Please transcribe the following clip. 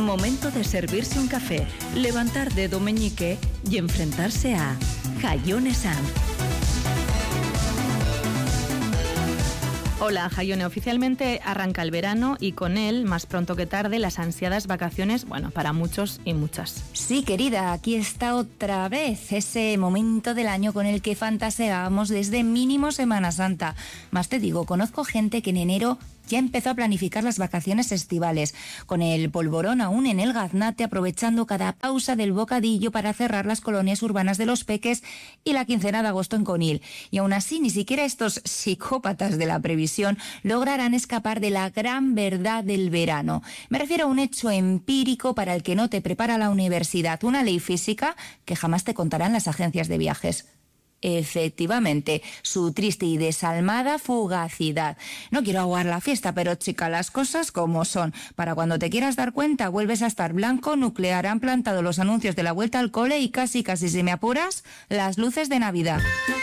Momento de servirse un café, levantar dedo meñique y enfrentarse a Jaione Sanz. Hola, Jaione. Oficialmente arranca el verano y con él, más pronto que tarde, las ansiadas vacaciones, bueno, para muchos y muchas. Sí, querida, aquí está otra vez ese momento del año con el que fantaseábamos desde mínimo Semana Santa. Más te digo, conozco gente que en enero ya empezó a planificar las vacaciones estivales, con el polvorón aún en el gaznate, aprovechando cada pausa del bocadillo para cerrar las colonias urbanas de Los Peques y la quincena de agosto en Conil. Y aún así, ni siquiera estos psicópatas de la previsión lograrán escapar de la gran verdad del verano. Me refiero a un hecho empírico para el que no te prepara la universidad, una ley física que jamás te contarán las agencias de viajes. Efectivamente, su triste y desalmada fugacidad. No quiero aguar la fiesta, pero chica, las cosas como son. Para cuando te quieras dar cuenta, vuelves a estar blanco nuclear. Han plantado los anuncios de la vuelta al cole y casi, si me apuras, las luces de Navidad.